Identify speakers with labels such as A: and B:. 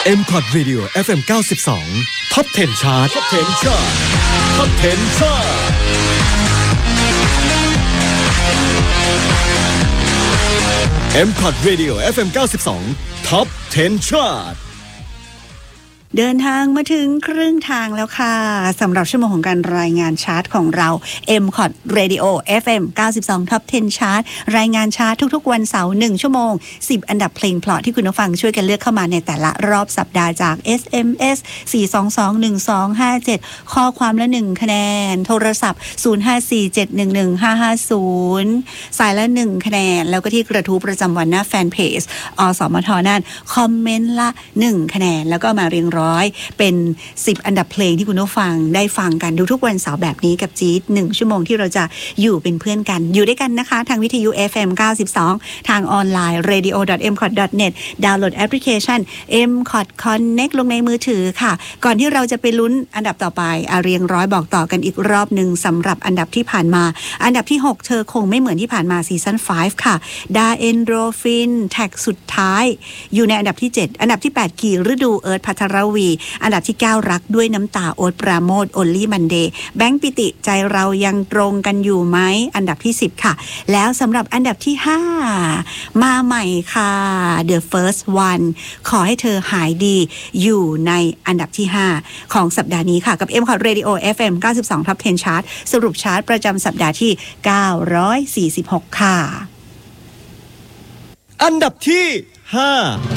A: M-Cot Radio FM 92 Top 10 Chart Top 10 Chart Top 10 Chart M-Cot Radio FM 92 Top 10 Chart
B: เดินทางมาถึงครึ่งทางแล้วค่ะสำหรับชั่วโมงของการรายงานชาร์ตของเรา M-Cot Radio FM 92 Top 10 Chart รายงานชาร์ตทุกๆวันเสาร์1ชั่วโมง10อันดับเพลงเพราะที่คุณผู้ฟังช่วยกันเลือกเข้ามาในแต่ละรอบสัปดาห์จาก SMS 4221257ข้อความละ1คะแนนโทรศัพท์0547115550สายละ1คะแนนแล้วก็ที่กระทู้ประจำวันหน้าแฟนเพจอสมทนั่นคอมเมนต์ละ1คะแนนแล้วก็มาเรียงร้อยเป็น10อันดับเพลงที่คุณผู้ฟังได้ฟังกันทุกๆวันเสาร์แบบนี้กับจี๊ด1ชั่วโมงที่เราจะอยู่เป็นเพื่อนกันอยู่ด้วยกันนะคะทางวิทยุ FM 92ทางออนไลน์ radio.mcot.net ดาวน์โหลดแอปพลิเคชัน M-Cot Connect ลงในมือถือค่ะก่อนที่เราจะไปลุ้นอันดับต่อไปเรียงร้อยบอกต่อกันอีกรอบนึงสำหรับอันดับที่ผ่านมาอันดับที่6เธอคงไม่เหมือนที่ผ่านมาซีซั่น5ค่ะดาเอนโดรฟินแท็กสุดท้ายอยู่ในอันดับที่7อันดับที่8กี่ฤดูเอิร์ธภัทรวีอันดับที่9รักด้วยน้ำตาโอ๊ตปราโมทย์โอลลี่มันเดย์แบงค์ปิติใจเรายังตรงกันอยู่ไหมอันดับที่10ค่ะแล้วสำหรับอันดับที่5มาใหม่ค่ะ The First One ขอให้เธอหายดีอยู่ในอันดับที่5ของสัปดาห์นี้ค่ะกับ M-Cot Radio FM 92 Top 10 Chart สรุปชาร์ตประจำสัปดาห์ที่946ค่ะ
A: อันดับที่5